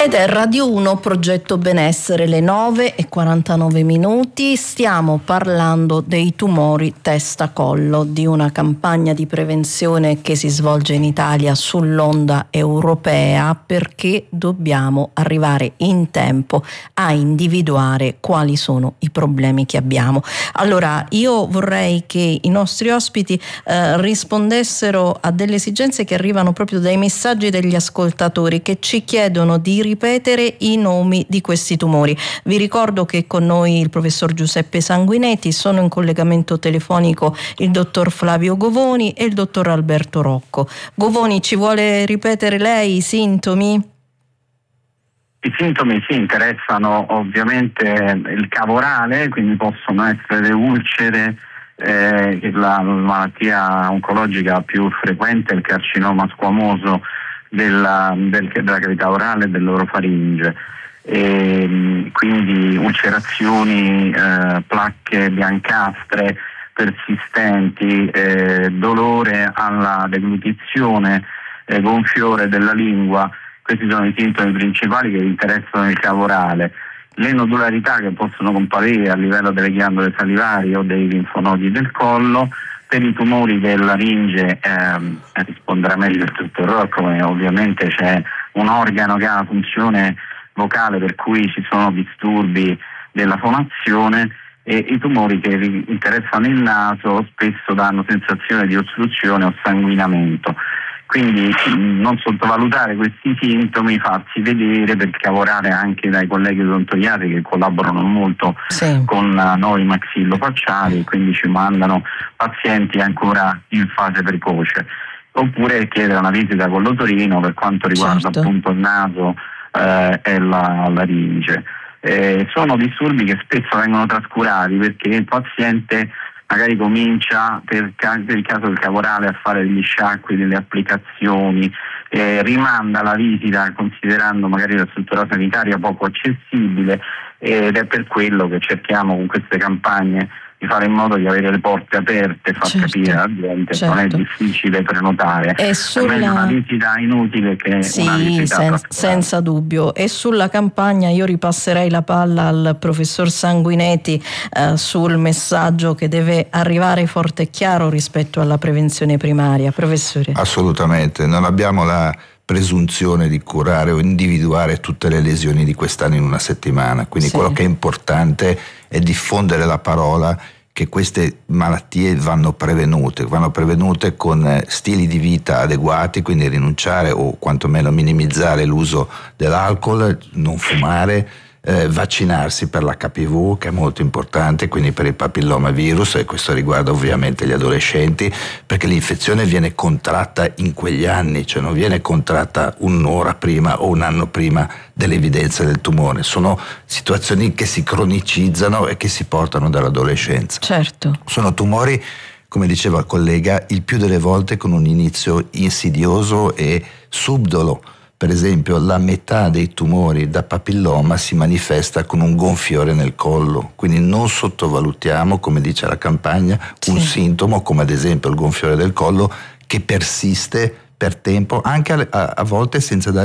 Ed è Radio 1, Progetto Benessere, le 9:49. Stiamo parlando dei tumori testa-collo, di una campagna di prevenzione che si svolge in Italia sull'onda europea, perché dobbiamo arrivare in tempo a individuare quali sono i problemi che abbiamo. Allora, io vorrei che i nostri ospiti rispondessero a delle esigenze che arrivano proprio dai messaggi degli ascoltatori, che ci chiedono di ripetere i nomi di questi tumori. Vi ricordo che con noi il professor Giuseppe Sanguinetti, sono in collegamento telefonico il dottor Flavio Govoni e il dottor Alberto Rocco. Govoni, ci vuole ripetere lei i sintomi? I sintomi si interessano ovviamente il cavo orale, quindi possono essere le ulcere, la malattia oncologica più frequente è il carcinoma squamoso della cavità orale e dell'orofaringe, quindi ulcerazioni, placche biancastre persistenti, dolore alla deglutizione, gonfiore della lingua. Questi sono i sintomi principali che interessano il cavo orale. Le nodularità che possono comparire a livello delle ghiandole salivari o dei linfonodi del collo. Per i tumori della laringe risponderà meglio il dottor Rocco, ovviamente c'è un organo che ha una funzione vocale per cui ci sono disturbi della fonazione, e i tumori che interessano il naso spesso danno sensazione di ostruzione o sanguinamento. Quindi non sottovalutare questi sintomi, farsi vedere, per lavorare anche dai colleghi odontoiatri che collaborano molto con noi maxillofacciali, quindi ci mandano pazienti ancora in fase precoce. Oppure chiedere una visita con l'otorino per quanto riguarda appunto il naso e la laringe. Sono disturbi che spesso vengono trascurati perché il paziente magari comincia per il caso del cavo orale a fare degli sciacqui, delle applicazioni, rimanda la visita considerando magari la struttura sanitaria poco accessibile, ed è per quello che cerchiamo con queste campagne di fare in modo di avere le porte aperte, far capire alla gente non è difficile prenotare, è meglio una visita inutile che una visita senza dubbio. E sulla campagna io ripasserei la palla al professor Sanguinetti sul messaggio che deve arrivare forte e chiaro rispetto alla prevenzione primaria. Professore. Assolutamente, non abbiamo la presunzione di curare o individuare tutte le lesioni di quest'anno in una settimana, quindi quello che è importante è diffondere la parola che queste malattie vanno prevenute con stili di vita adeguati, quindi rinunciare o quantomeno minimizzare l'uso dell'alcol, non fumare, vaccinarsi per l'HPV, che è molto importante, quindi per il papillomavirus, e questo riguarda ovviamente gli adolescenti, perché l'infezione viene contratta in quegli anni, cioè non viene contratta un'ora prima o un anno prima dell'evidenza del tumore. Sono situazioni che si cronicizzano e che si portano dall'adolescenza. Certo. Sono tumori, come diceva il collega, il più delle volte con un inizio insidioso e subdolo. Per esempio, la metà dei tumori da papilloma si manifesta con un gonfiore nel collo, quindi non sottovalutiamo, come dice la campagna, un sintomo come ad esempio il gonfiore del collo, che persiste per tempo, anche a volte senza dare